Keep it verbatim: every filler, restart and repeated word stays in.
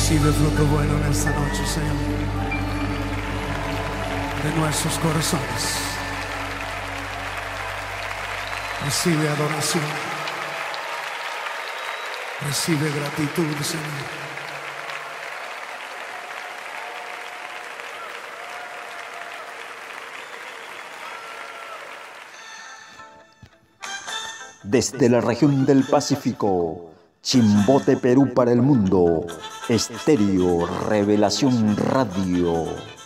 Recibe fruto bueno en esta noche, Señor, de nuestros corazones. Recibe adoración. Recibe gratitud, Señor. Desde la región del Pacífico, Chimbote, Perú para el mundo, Estéreo Revelación Radio.